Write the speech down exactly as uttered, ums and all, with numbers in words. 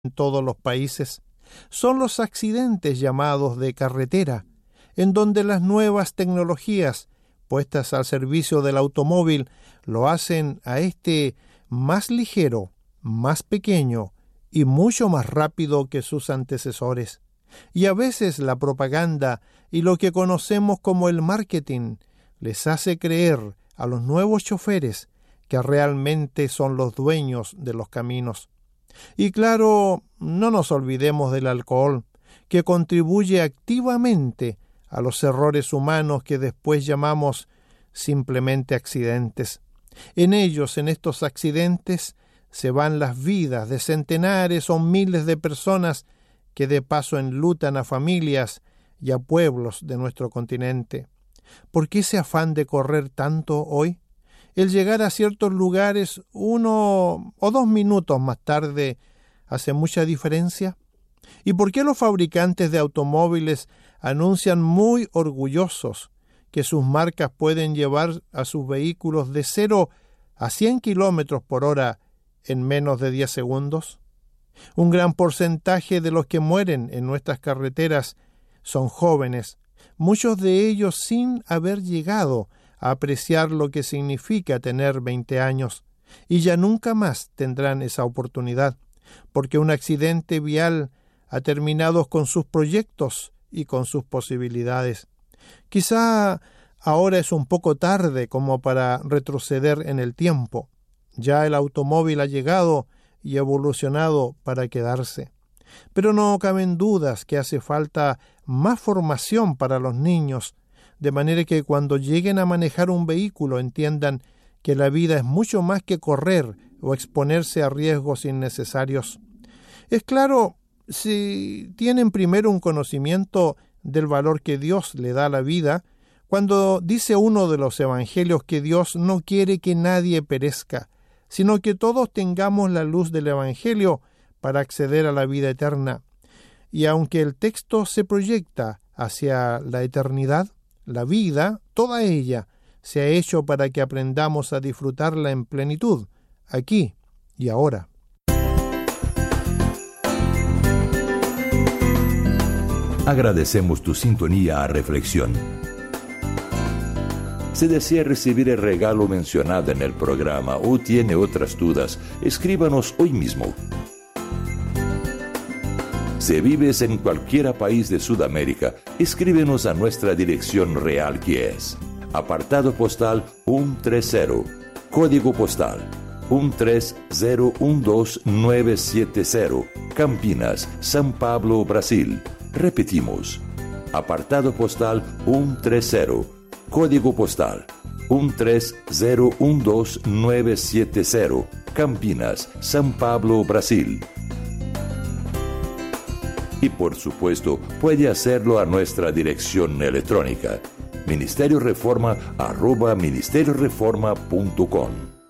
en todos los países son los accidentes llamados de carretera, en donde las nuevas tecnologías puestas al servicio del automóvil lo hacen a este más ligero, más pequeño y mucho más rápido que sus antecesores. Y a veces la propaganda y lo que conocemos como el marketing les hace creer a los nuevos choferes que realmente son los dueños de los caminos. Y claro, no nos olvidemos del alcohol, que contribuye activamente a los errores humanos que después llamamos simplemente accidentes. En ellos, en estos accidentes, se van las vidas de centenares o miles de personas que de paso enlutan a familias y a pueblos de nuestro continente. ¿Por qué ese afán de correr tanto hoy? El llegar a ciertos lugares uno o dos minutos más tarde hace mucha diferencia. ¿Y por qué los fabricantes de automóviles anuncian muy orgullosos que sus marcas pueden llevar a sus vehículos de cero a cien kilómetros por hora en menos de diez segundos? Un gran porcentaje de los que mueren en nuestras carreteras son jóvenes, muchos de ellos sin haber llegado a apreciar lo que significa tener veinte años, y ya nunca más tendrán esa oportunidad, porque un accidente vial ha terminado con sus proyectos y con sus posibilidades. Quizá ahora es un poco tarde como para retroceder en el tiempo. Ya el automóvil ha llegado y evolucionado para quedarse. Pero no caben dudas que hace falta más formación para los niños, de manera que cuando lleguen a manejar un vehículo entiendan que la vida es mucho más que correr o exponerse a riesgos innecesarios. Es claro, si tienen primero un conocimiento del valor que Dios le da a la vida, cuando dice uno de los evangelios que Dios no quiere que nadie perezca, sino que todos tengamos la luz del evangelio para acceder a la vida eterna. Y aunque el texto se proyecta hacia la eternidad, la vida, toda ella, se ha hecho para que aprendamos a disfrutarla en plenitud, aquí y ahora. Agradecemos tu sintonía a Reflexión. Si desea recibir el regalo mencionado en el programa o tiene otras dudas, escríbanos hoy mismo. Si vives en cualquier país de Sudamérica, escríbenos a nuestra dirección real, que es apartado postal ciento treinta, código postal uno tres cero uno dos nueve siete cero, Campinas, São Paulo, Brasil. Repetimos, apartado postal ciento treinta, código postal uno tres cero uno dos nueve siete cero, Campinas, São Paulo, Brasil. Y por supuesto, puede hacerlo a nuestra dirección electrónica, ministerio reforma arroba ministerio reforma punto com.